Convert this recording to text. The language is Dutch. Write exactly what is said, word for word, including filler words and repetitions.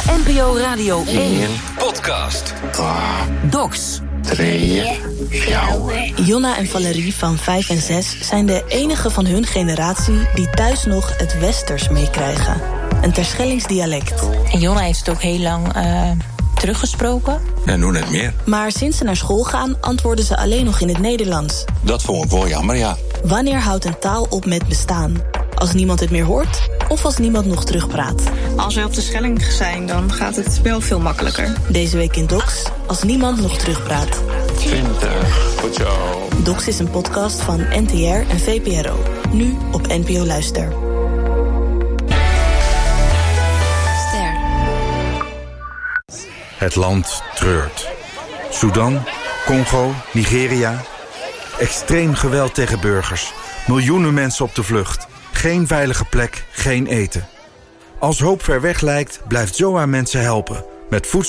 N P O Radio één podcast. Docs. Drie, vier. Jonna en Valerie van vijf en zes zijn de enige van hun generatie die thuis nog het Westers meekrijgen. Een Terschellings dialect. En Jonna heeft het ook heel lang uh, teruggesproken. En nu net meer. Maar sinds ze naar school gaan, antwoorden ze alleen nog in het Nederlands. Dat vond ik wel jammer, ja. Wanneer houdt een taal op met bestaan? Als niemand het meer hoort of als niemand nog terugpraat? Als we op de Schelling zijn, dan gaat het wel veel makkelijker. Deze week in Docs, als niemand nog terugpraat. twintig, goed zo. Docs is een podcast van N T R en V P R O. Nu op N P O Luister. Ster. Het land treurt. Sudan, Congo, Nigeria. Extreem geweld tegen burgers. Miljoenen mensen op de vlucht. Geen veilige plek, geen eten. Als hoop ver weg lijkt, blijft Z O A mensen helpen. Met voedsel.